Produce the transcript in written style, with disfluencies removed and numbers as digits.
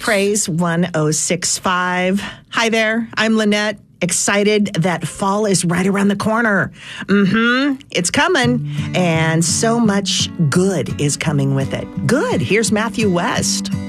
Praise 1065. Hi there. I'm Lynette. Excited that fall is right around the corner. It's coming. And so much good is coming with it. Good. Here's Matthew West.